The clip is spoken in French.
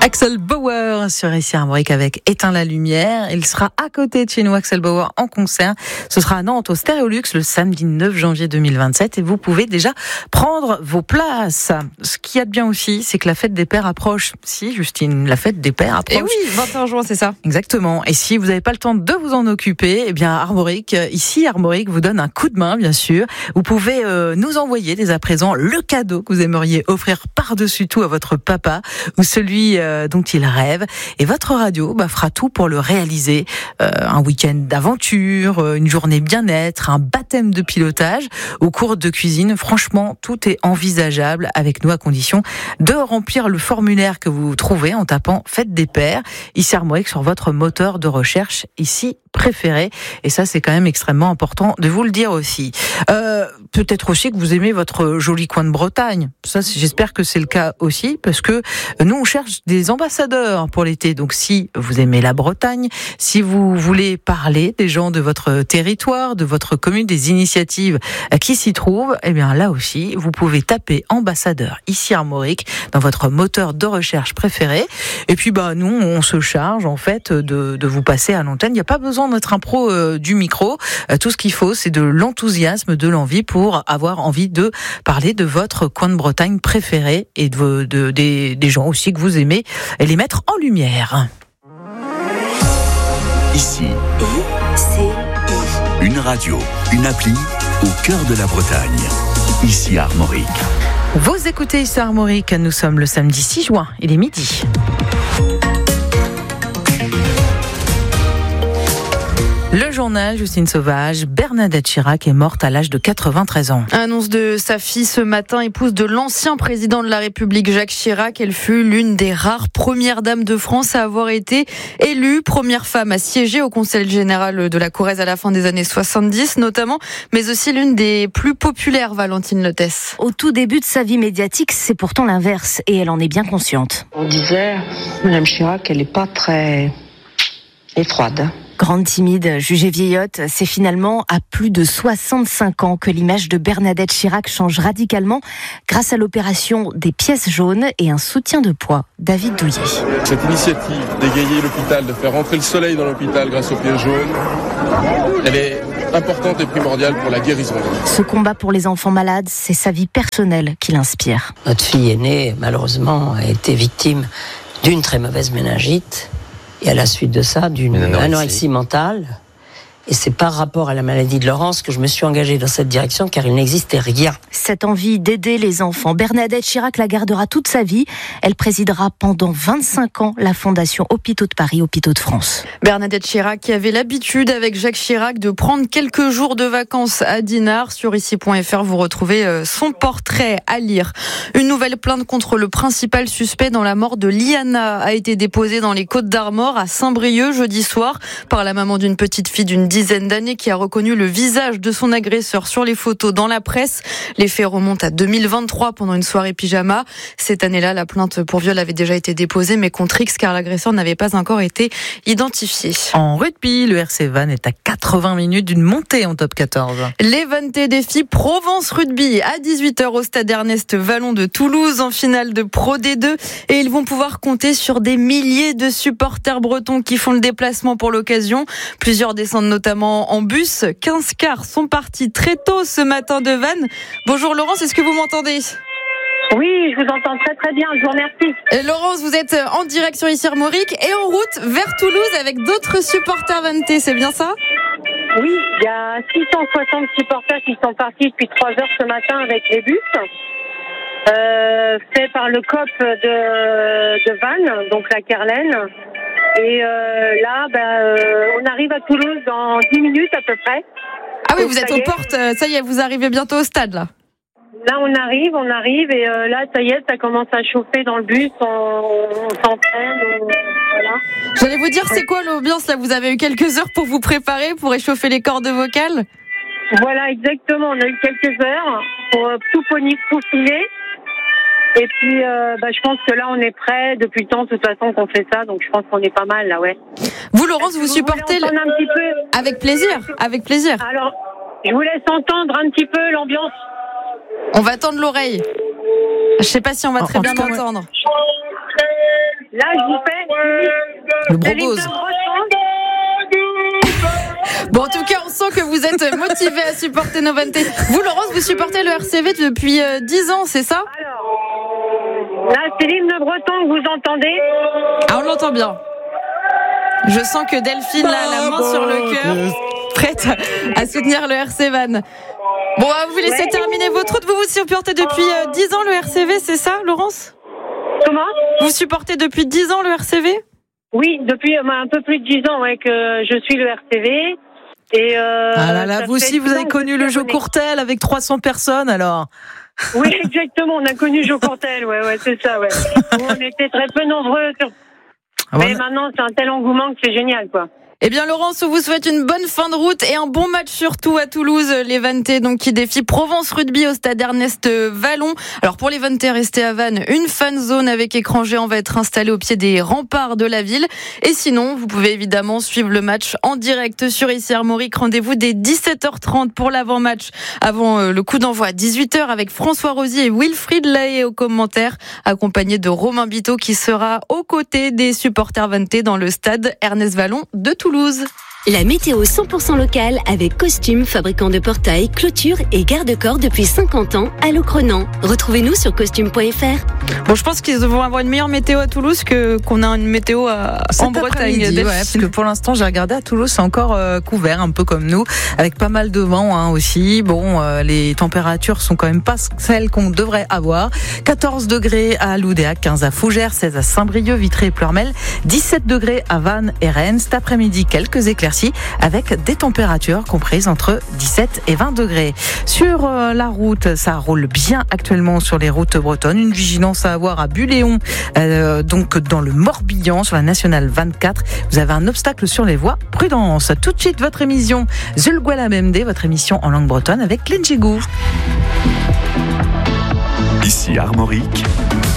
Axel Bauer sur ici Armorique avec Éteins la lumière. Il sera à côté de chez nous, Axel Bauer, en concert. Ce sera à Nantes au Stéréolux le samedi 9 janvier 2027 et vous pouvez déjà prendre vos places. Ce qu'il y a de bien aussi, c'est que la fête des pères approche. Si, Justine, la fête des pères approche. Et oui, 21 juin, c'est ça. Exactement. Et si vous n'avez pas le temps de vous en occuper, eh bien Armorique, ici Armorique vous donne un coup de main, bien sûr. Vous pouvez nous envoyer dès à présent le cadeau que vous aimeriez offrir par-dessus tout à votre papa ou celui dont il rêve. Et votre radio fera tout pour le réaliser. Un week-end d'aventure, une journée bien-être, un baptême de pilotage ou cours de cuisine. Franchement, tout est envisageable avec nous à condition de remplir le formulaire que vous trouvez en tapant Fête des Pères, ici Armorique sur votre moteur de recherche ici préféré. Et ça, c'est quand même extrêmement important de vous le dire aussi. Peut-être aussi que vous aimez votre joli coin de Bretagne. Ça, j'espère que c'est le cas aussi, parce que nous, on cherche des ambassadeurs pour l'été. Donc, si vous aimez la Bretagne, si vous voulez parler des gens de votre territoire, de votre commune, des initiatives qui s'y trouvent, eh bien là aussi, vous pouvez taper ambassadeur ici Armorique dans votre moteur de recherche préféré. Et puis, nous, on se charge en fait de vous passer à l'antenne. Il n'y a pas besoin de notre impro du micro. Tout ce qu'il faut, c'est de l'enthousiasme, de l'envie pour avoir envie de parler de votre coin de Bretagne préféré et des gens aussi que vous aimez et les mettre en lumière. Ici, une radio, une appli au cœur de la Bretagne. Ici Armorique. Vous écoutez ici Armorique, nous sommes le samedi 6 juin, il est midi. Le journal, Justine Sauvage, Bernadette Chirac est morte à l'âge de 93 ans. Annonce de sa fille ce matin, épouse de l'ancien président de la République Jacques Chirac. Elle fut l'une des rares premières dames de France à avoir été élue, première femme à siéger au Conseil général de la Corrèze à la fin des années 70 notamment, mais aussi l'une des plus populaires, Valentine Lettès. Au tout début de sa vie médiatique, c'est pourtant l'inverse et elle en est bien consciente. On disait, Mme Chirac, elle n'est pas très froide. Grande timide, jugée vieillotte, c'est finalement à plus de 65 ans que l'image de Bernadette Chirac change radicalement grâce à l'opération des pièces jaunes et un soutien de poids, David Douillet. Cette initiative d'égayer l'hôpital, de faire rentrer le soleil dans l'hôpital grâce aux pièces jaunes, elle est importante et primordiale pour la guérison. Ce combat pour les enfants malades, c'est sa vie personnelle qui l'inspire. Notre fille aînée, malheureusement, a été victime d'une très mauvaise méningite. Et à la suite de ça, d'une anorexie mentale. Et c'est par rapport à la maladie de Laurence que je me suis engagée dans cette direction, car il n'existait rien. Cette envie d'aider les enfants, Bernadette Chirac la gardera toute sa vie. Elle présidera pendant 25 ans la Fondation Hôpitaux de Paris, Hôpitaux de France. Bernadette Chirac qui avait l'habitude avec Jacques Chirac de prendre quelques jours de vacances à Dinard. Sur ici.fr, vous retrouvez son portrait à lire. Une nouvelle plainte contre le principal suspect dans la mort de Liana a été déposée dans les Côtes-d'Armor à Saint-Brieuc jeudi soir par la maman d'une petite fille d'une dizaine d'années qui a reconnu le visage de son agresseur sur les photos dans la presse. Les faits remontent à 2023 pendant une soirée pyjama. Cette année-là, la plainte pour viol avait déjà été déposée, mais contre X car l'agresseur n'avait pas encore été identifié. En rugby, le RC Vannes est à 80 minutes d'une montée en top 14. Les Vannetais défient Provence Rugby à 18h au stade Ernest Vallon de Toulouse en finale de Pro D2 et ils vont pouvoir compter sur des milliers de supporters bretons qui font le déplacement pour l'occasion. Plusieurs descendent notamment en bus. 15 cars sont partis très tôt ce matin de Vannes. Bonjour Laurence, est-ce que vous m'entendez ? Oui, je vous entends très très bien, je vous remercie. Laurence, vous êtes en direction ici Armorique et en route vers Toulouse avec d'autres supporters vannetais, c'est bien ça ? Oui, il y a 660 supporters qui sont partis depuis 3 heures ce matin avec les bus. Fait par le COP de Vannes, donc la Kerlaine. Et là, on arrive à Toulouse dans 10 minutes à peu près. Ah oui, donc, vous êtes aux portes, ça y est, vous arrivez bientôt au stade là. Là, on arrive et là, ça y est, ça commence à chauffer dans le bus, on s'entraîne, voilà. J'allais vous dire, c'est quoi l'ambiance là ? Vous avez eu quelques heures pour vous préparer, pour échauffer les cordes vocales ? Voilà, exactement, on a eu quelques heures pour tout peaufiner. Et puis, je pense que là, on est prêt depuis le temps, de toute façon, qu'on fait ça. Donc, je pense qu'on est pas mal, là, ouais. Vous, Laurence, vous supportez un petit peu... Avec plaisir. Alors, je vous laisse entendre un petit peu l'ambiance. On va tendre l'oreille. Je sais pas si on va très bien entendre. Là, je vous fais Le brogose. Bon, en tout cas, on sent que vous êtes motivé à supporter Novante. Vous, Laurence, vous supportez le RCV depuis 10 ans, c'est ça? Alors, là, c'est l'hymne breton que vous entendez. Ah, on l'entend bien. Je sens que Delphine a la main sur le cœur, prête à soutenir le RC Vannes. Bon, on va vous laisser terminer votre route. Vous supportez depuis 10 ans le RCV, c'est ça, Laurence? Comment? Vous supportez depuis 10 ans le RCV? Oui, depuis un peu plus de 10 ans que je suis le RCV. Et ah là là, vous aussi, vous avez connu le jeu Courtel avec 300 personnes, alors. Oui, exactement, on a connu Joe Courtel, ouais, c'est ça, ouais. On était très peu nombreux, mais maintenant, c'est un tel engouement que c'est génial, quoi. Eh bien, Laurence, on vous souhaite une bonne fin de route et un bon match surtout à Toulouse. Les Vannetais, donc, qui défient Provence Rugby au stade Ernest Vallon. Alors, pour les Vannetais restés à Vannes, une fan zone avec écran géant va être installée au pied des remparts de la ville. Et sinon, vous pouvez évidemment suivre le match en direct sur ICI Armorique. Rendez-vous dès 17h30 pour l'avant-match, avant le coup d'envoi à 18h avec François Rosier et Wilfried Lahaye aux commentaires, accompagné de Romain Biteau qui sera aux côtés des supporters Vannetais dans le stade Ernest Vallon de Toulouse. La météo 100% locale avec Costume, fabricant de portails, clôtures et garde-corps depuis 50 ans à Locronan. Retrouvez-nous sur costume.fr. Bon, je pense qu'ils vont avoir une meilleure météo à Toulouse qu'on a une météo en Bretagne. Ouais, parce que pour l'instant, j'ai regardé à Toulouse, c'est encore couvert, un peu comme nous, avec pas mal de vent aussi. Bon, les températures sont quand même pas celles qu'on devrait avoir. 14 degrés à Loudéac, 15 à Fougères, 16 à Saint-Brieuc, Vitré et Pleurmel, 17 degrés à Vannes et Rennes. Cet après-midi, quelques éclaircies avec des températures comprises entre 17 et 20 degrés. Sur la route, ça roule bien actuellement sur les routes bretonnes. Une vigilance à avoir à Buléon, donc dans le Morbihan, sur la nationale 24. Vous avez un obstacle sur les voies. Prudence. Tout de suite, votre émission Zulgwala MMD, votre émission en langue bretonne avec Lenjigou. Ici Armorique.